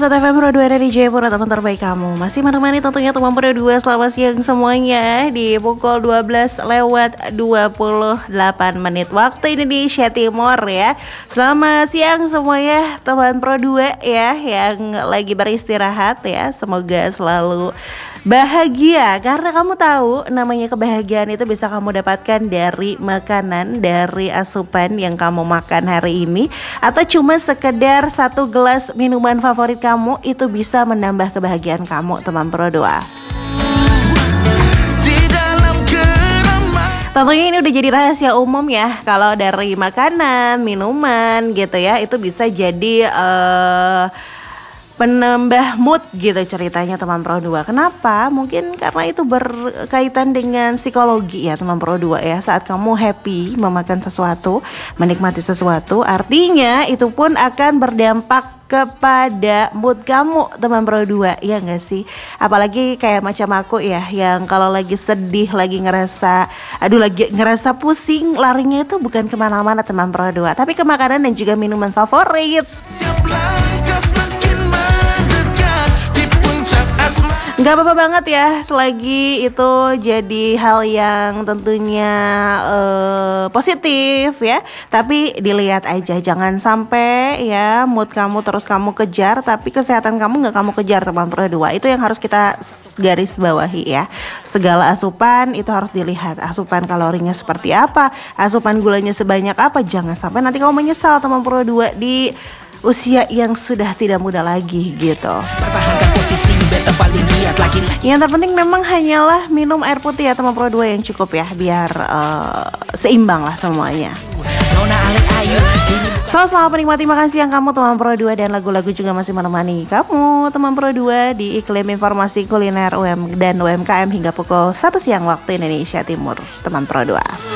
FM Pro 2 dari Jayapura, teman terbaik kamu. Masih menemani tentunya teman Pro 2 selamat siang semuanya di pukul 12:28 waktu Indonesia Timur ya. Selamat siang semuanya teman Pro 2 ya yang lagi beristirahat ya. Semoga selalu bahagia, karena kamu tahu namanya kebahagiaan itu bisa kamu dapatkan dari makanan, dari asupan yang kamu makan hari ini, atau cuma sekedar satu gelas minuman favorit kamu itu bisa menambah kebahagiaan kamu teman Pro 2. Tentunya ini udah jadi rahasia umum ya, kalau dari makanan, minuman gitu ya, itu bisa jadi penambah mood gitu ceritanya teman Pro 2. Kenapa? Mungkin karena itu berkaitan dengan psikologi ya teman Pro 2 ya. Saat kamu happy memakan sesuatu, menikmati sesuatu, artinya itu pun akan berdampak kepada mood kamu teman Pro 2, ya gak sih? Apalagi kayak macam aku ya, yang kalau lagi sedih, lagi ngerasa pusing, larinya itu bukan kemana-mana teman Pro 2, tapi ke makanan dan juga minuman favorit. Gak apa-apa banget ya, selagi itu jadi hal yang tentunya positif ya. Tapi dilihat aja, jangan sampai ya mood kamu terus kamu kejar, tapi kesehatan kamu gak kamu kejar teman Pro 2. Itu yang harus kita garis bawahi ya. Segala asupan itu harus dilihat, asupan kalorinya seperti apa, asupan gulanya sebanyak apa. Jangan sampai nanti kamu menyesal teman Pro 2 di usia yang sudah tidak muda lagi gitu. Pertahankan posisi beta paling lihat lagi. Yang terpenting memang hanyalah minum air putih ya teman Pro 2 yang cukup ya, biar seimbang lah semuanya. So, selamat menikmati makan siang kamu teman Pro 2, dan lagu-lagu juga masih menemani kamu teman Pro 2 di iklim informasi kuliner dan UMKM hingga pukul 1 siang waktu Indonesia Timur teman Pro 2.